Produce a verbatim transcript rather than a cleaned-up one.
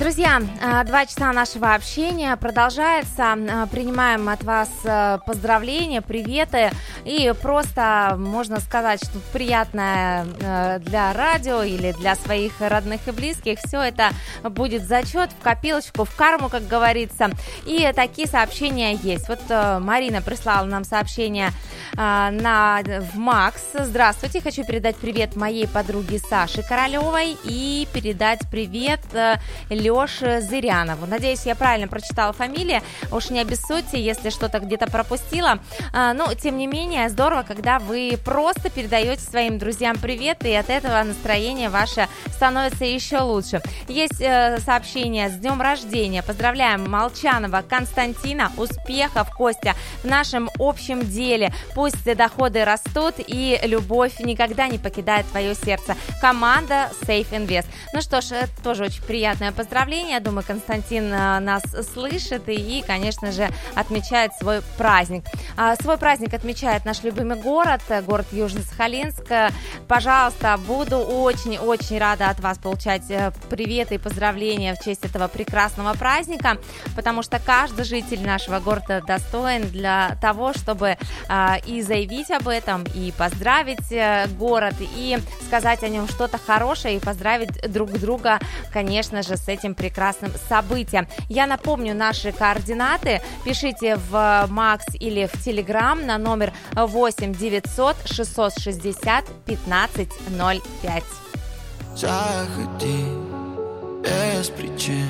Друзья, два часа нашего общения продолжается. Принимаем от вас поздравления, приветы. И просто можно сказать, что приятное для радио или для своих родных и близких. Все это будет в зачет, в копилочку, в карму, как говорится. И такие сообщения есть. Вот Марина прислала нам сообщение на, в Макс. Здравствуйте, хочу передать привет моей подруге Саше Королевой и передать привет Лёше Зырянову. Надеюсь, я правильно прочитала фамилию. Уж не обессудьте, если что-то где-то пропустила. А, но, тем не менее, здорово, когда вы просто передаете своим друзьям привет, и от этого настроение ваше становится еще лучше. Есть э, сообщение с днем рождения. Поздравляем Молчанова Константина. Успехов, Костя, в нашем общем деле. Пусть доходы растут, и любовь никогда не покидает твое сердце. Команда Safe Invest. Ну что ж, это тоже очень приятное поздравление. Я думаю, Константин нас слышит и, и, конечно же, отмечает свой праздник. Свой праздник отмечает наш любимый город, город Южно-Сахалинск. Пожалуйста, буду очень-очень рада от вас получать приветы и поздравления в честь этого прекрасного праздника, потому что каждый житель нашего города достоин для того, чтобы и заявить об этом, и поздравить город, и сказать о нем что-то хорошее, и поздравить друг друга, конечно же, с этим прекрасным событием. Я напомню наши координаты. Пишите в Макс или в Телеграм на номер восемь девятьсот шестьсот шестьдесят пятнадцать ноль пять. Заходи без причин,